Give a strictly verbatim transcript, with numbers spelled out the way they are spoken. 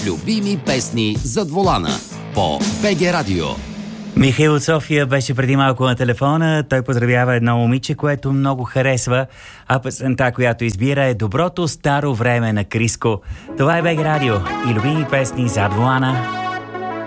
Любими песни зад волана по БГ Радио. Михаил от София беше преди малко на телефона. Той поздравява едно момиче, което много харесва, а песента, която избира, е Доброто старо време на Криско. Това е БГ Радио и любими песни зад волана.